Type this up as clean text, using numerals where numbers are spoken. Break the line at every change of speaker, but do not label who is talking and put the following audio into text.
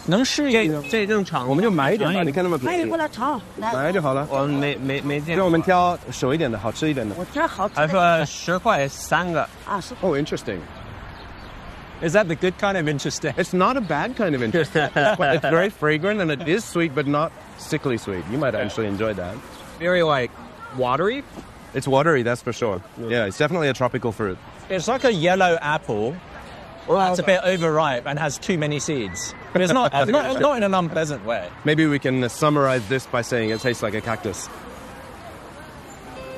能试一个。
这正常，
我们就买一点吧，你看那么便宜，
过来尝，
买就好了。
我没见过。
让我们挑熟一点的，好吃一点的。
我挑好吃的。
他说10块3个。
啊，是。
Oh, interesting.
Is that the good kind of interesting?
It's not a bad kind of interesting. It's very fragrant and it is sweet, but not sickly sweet. You might actually enjoy that.
Very like watery.
It's watery, that's for sure. Yeah, it's definitely a tropical fruit.
It's like a yellow apple that's a bit overripe and has too many seeds. But it's not in an unpleasant way.
Maybe we can summarize this by saying it tastes like a cactus.